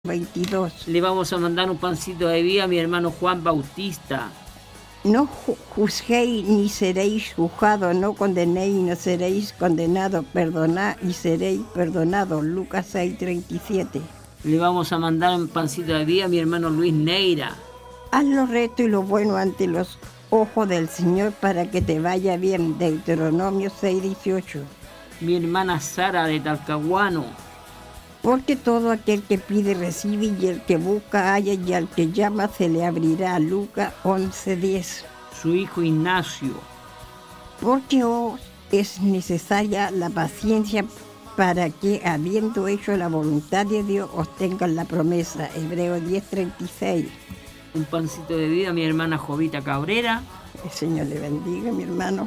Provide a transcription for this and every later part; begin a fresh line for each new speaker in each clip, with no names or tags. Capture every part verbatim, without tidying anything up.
veintidós.
Le vamos a mandar un pancito de vida a mi hermano Juan Bautista.
No juzguéis ni seréis juzgados, no condenéis y no seréis condenados, perdonad y seréis perdonados. Lucas seis, treinta y siete.
Le vamos a mandar un pancito de vida a mi hermano Luis Neira.
Haz lo recto y lo bueno ante los ojos del Señor para que te vaya bien. Deuteronomio seis, dieciocho.
Mi hermana Sara de Talcahuano.
Porque todo aquel que pide recibe y el que busca halla y al que llama se le abrirá. Lucas once, diez.
Su hijo Ignacio.
Porque os es necesaria la paciencia para que, habiendo hecho la voluntad de Dios, obtengan la promesa. Hebreos diez, treinta y seis.
Un pancito de vida a mi hermana Jovita Cabrera.
El Señor le bendiga, mi hermano.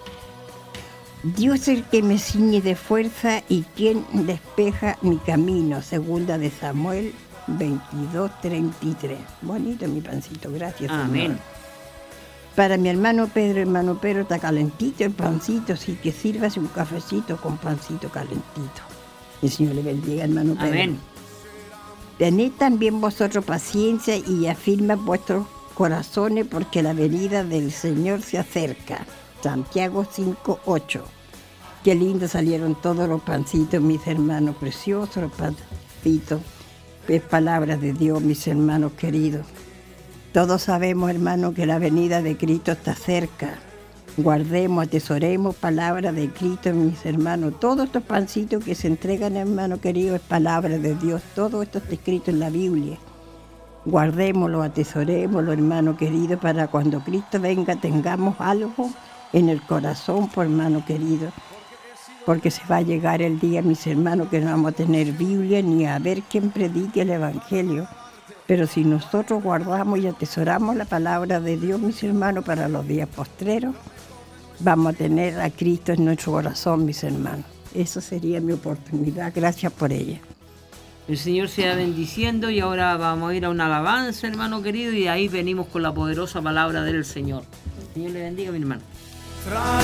Dios es el que me ciñe de fuerza y quien despeja mi camino. Segunda de Samuel veintidós, treinta y tres. Bonito mi pancito, gracias.
Amén.
Señor. Para mi hermano Pedro, hermano Pedro, está calentito el pancito, así que sírvase un cafecito con pancito calentito. El Señor le bendiga, hermano Pedro.
Amén.
Tened también vosotros paciencia y afirmad vuestros corazones porque la venida del Señor se acerca. Santiago cinco, ocho. Qué lindo salieron todos los pancitos, mis hermanos preciosos, los pancitos. Es palabra de Dios, mis hermanos queridos. Todos sabemos, hermanos, que la venida de Cristo está cerca. Guardemos, atesoremos palabra de Cristo, mis hermanos. Todos estos pancitos que se entregan, hermano querido, es palabra de Dios. Todo esto está escrito en la Biblia. Guardémoslo, atesorémoslo, hermano querido, para cuando Cristo venga tengamos algo en el corazón, por hermano querido. Porque se va a llegar el día, mis hermanos, que no vamos a tener Biblia ni a ver quién predique el Evangelio. Pero si nosotros guardamos y atesoramos la palabra de Dios, mis hermanos, para los días postreros, vamos a tener a Cristo en nuestro corazón, mis hermanos. Esa sería mi oportunidad. Gracias por ella.
El Señor sea bendiciendo y ahora vamos a ir a una alabanza, hermano querido, y ahí venimos con la poderosa palabra del Señor. El Señor le bendiga, mi hermano.